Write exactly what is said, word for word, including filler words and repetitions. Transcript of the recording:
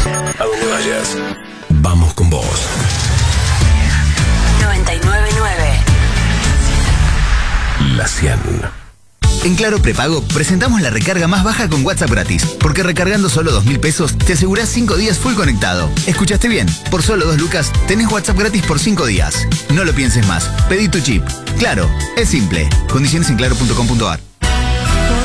A donde vayas, vamos con vos. noventa y nueve nueve. La cien. En Claro Prepago presentamos la recarga más baja con WhatsApp gratis, porque recargando solo dos mil pesos te asegurás cinco días full conectado. ¿Escuchaste bien? Por solo dos lucas tenés WhatsApp gratis por cinco días. No lo pienses más. Pedí tu chip. Claro, es simple. Condiciones en claro punto com punto ar.